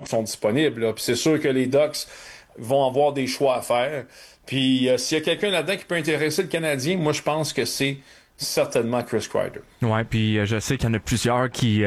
qui sont disponibles. Là. Puis c'est sûr que les Ducks vont avoir des choix à faire. Puis s'il y a quelqu'un là-dedans qui peut intéresser le Canadien, moi je pense que c'est certainement Chris Kreider. Ouais, puis je sais qu'il y en a plusieurs qui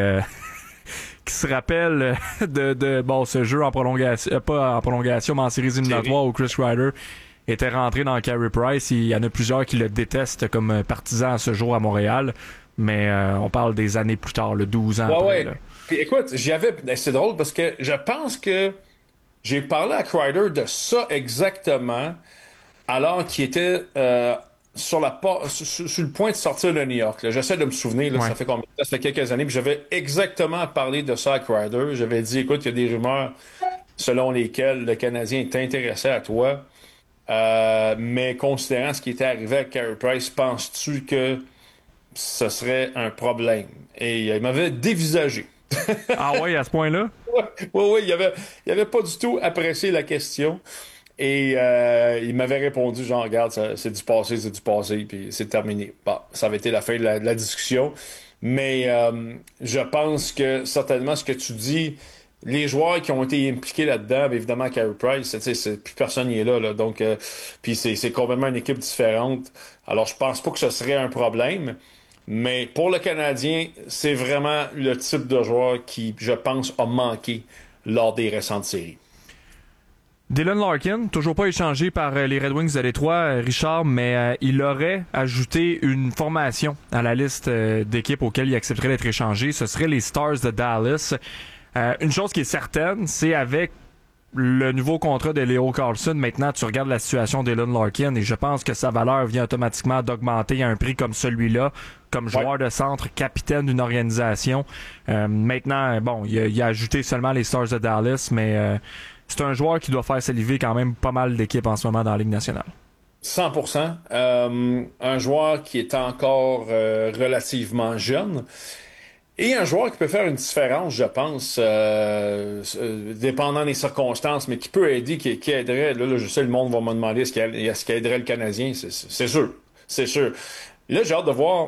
se rappellent de ce jeu en prolongation, pas en prolongation, mais en séries éliminatoires où Chris Kreider était rentré dans Carey Price. Il y en a plusieurs qui le détestent comme partisan à ce jour à Montréal. Mais on parle des années plus tard, 12 ans après. Ouais. Là. Puis écoute, c'est drôle parce que je pense que j'ai parlé à Kreider de ça exactement alors qu'il était sur le point de sortir de New York. Là. J'essaie de me souvenir, là, Ouais. ça fait combien de temps? Ça fait quelques années, puis j'avais exactement parlé de ça à Kreider. J'avais dit, écoute, il y a des rumeurs selon lesquelles le Canadien est intéressé à toi. Mais considérant ce qui était arrivé à Carey Price, penses-tu que ce serait un problème? Et il m'avait dévisagé. Ah ouais, à ce point-là? Oui, il avait pas du tout apprécié la question. Et il m'avait répondu, genre, regarde, c'est du passé, puis c'est terminé. Bon, ça avait été la fin de la discussion. Mais je pense que certainement ce que tu dis, les joueurs qui ont été impliqués là-dedans, bien évidemment, Carey Price, plus personne n'y est là. Donc, puis c'est complètement une équipe différente. Alors, je pense pas que ce serait un problème. Mais pour le Canadien, c'est vraiment le type de joueur qui, je pense, a manqué lors des récentes séries. Dylan Larkin, toujours pas échangé par les Red Wings de Détroit, Richard, mais il aurait ajouté une formation à la liste d'équipes auxquelles il accepterait d'être échangé. Ce serait les Stars de Dallas. Une chose qui est certaine, c'est avec le nouveau contrat de Leo Carlsson, maintenant tu regardes la situation d'Dylan Larkin et je pense que sa valeur vient automatiquement d'augmenter à un prix comme celui-là, comme joueur de centre, capitaine d'une organisation. Maintenant, bon, il a ajouté seulement les Stars de Dallas, mais c'est un joueur qui doit faire saliver quand même pas mal d'équipes en ce moment dans la Ligue nationale. 100%. Un joueur qui est encore relativement jeune. Et un joueur qui peut faire une différence, je pense, dépendant des circonstances, mais qui peut aider, qui aiderait. Là, je sais, le monde va me demander est-ce qu'il aiderait le Canadien. C'est sûr. C'est sûr. Là, j'ai hâte de voir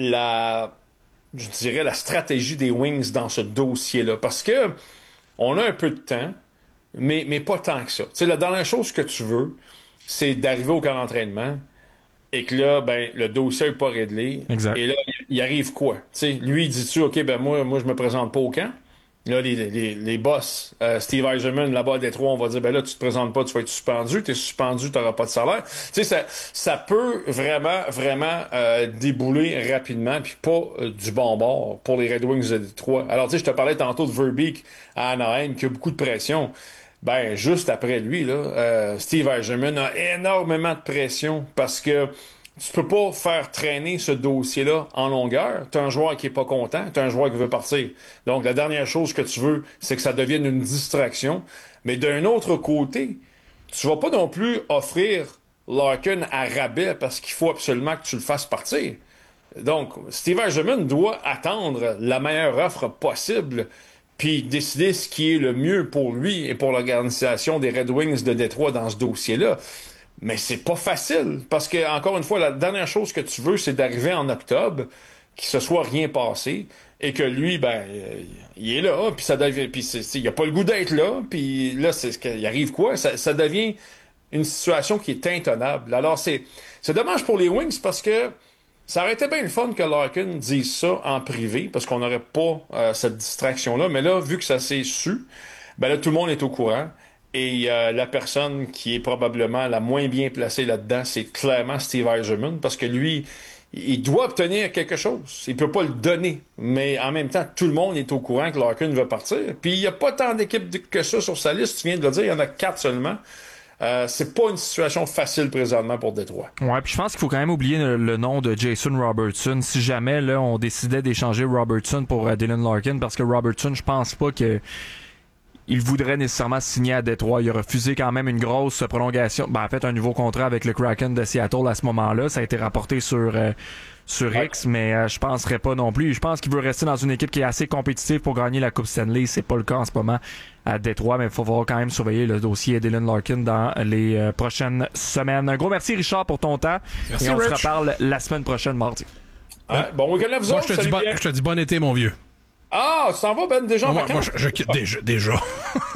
je dirais, la stratégie des Wings dans ce dossier-là. Parce que on a un peu de temps, mais pas tant que ça. Tu sais, la dernière chose que tu veux, c'est d'arriver au camp d'entraînement et que là, ben, le dossier n'est pas réglé. Exact. Et là, il arrive quoi? Tu sais, lui, il dit-tu, OK, ben moi, je me présente pas au camp. Là, les boss, Steve Yzerman, là-bas à Détroit, on va dire, ben là, tu te présentes pas, tu vas être suspendu. T'es suspendu, t'auras pas de salaire. Tu sais, ça peut vraiment débouler rapidement, puis pas du bon bord pour les Red Wings de Détroit. Alors, tu sais, je te parlais tantôt de Verbeek à Anaheim, qui a beaucoup de pression. Ben, juste après lui, là, Steve Yzerman a énormément de pression parce que tu peux pas faire traîner ce dossier-là en longueur. T'as un joueur qui est pas content, t'as un joueur qui veut partir. Donc, la dernière chose que tu veux, c'est que ça devienne une distraction. Mais d'un autre côté, tu vas pas non plus offrir Larkin à rabais parce qu'il faut absolument que tu le fasses partir. Donc, Steve Yzerman doit attendre la meilleure offre possible puis décider ce qui est le mieux pour lui et pour l'organisation des Red Wings de Détroit dans ce dossier-là. Mais c'est pas facile, parce que, encore une fois, la dernière chose que tu veux, c'est d'arriver en octobre, qu'il se soit rien passé, et que lui, ben, il est là, puis ça devient, puis il a pas le goût d'être là, puis là, il arrive quoi? Ça devient une situation qui est intenable. Alors, c'est dommage pour les Wings, parce que ça aurait été bien le fun que Larkin dise ça en privé, parce qu'on n'aurait pas cette distraction-là. Mais là, vu que ça s'est su, ben là, tout le monde est au courant. Et la personne qui est probablement la moins bien placée là-dedans, c'est clairement Steve Yzerman, parce que lui, il doit obtenir quelque chose. Il peut pas le donner. Mais en même temps, tout le monde est au courant que Larkin veut partir. Puis il n'y a pas tant d'équipes que ça sur sa liste. Tu viens de le dire, il y en a 4 seulement. C'est pas une situation facile présentement pour Détroit. Ouais, puis je pense qu'il faut quand même oublier le nom de Jason Robertson. Si jamais là on décidait d'échanger Robertson pour Dylan Larkin, parce que Robertson, je pense pas que il voudrait nécessairement signer à Détroit. Il a refusé quand même une grosse prolongation. Ben, en fait, un nouveau contrat avec le Kraken de Seattle à ce moment-là. Ça a été rapporté sur X, mais je penserais pas non plus. Je pense qu'il veut rester dans une équipe qui est assez compétitive pour gagner la Coupe Stanley. C'est pas le cas en ce moment à Détroit, mais il faut voir quand même surveiller le dossier Dylan Larkin dans les prochaines semaines. Un gros merci, Richard, pour ton temps. Merci, et on Rich. se reparle la semaine prochaine, mardi. Bon week-end à vous Moi, autres. je te dis bon été, mon vieux. Ah, tu t'en vas, Ben, déjà en vacances? Moi, je quitte déjà.